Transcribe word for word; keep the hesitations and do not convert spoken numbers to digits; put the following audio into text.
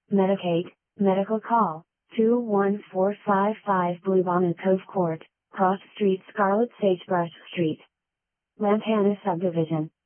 Medicaid, medical call, two one four five five Bluebonnet Cove Court, Cross Street, Scarlet Sagebrush Street, Lantana Subdivision.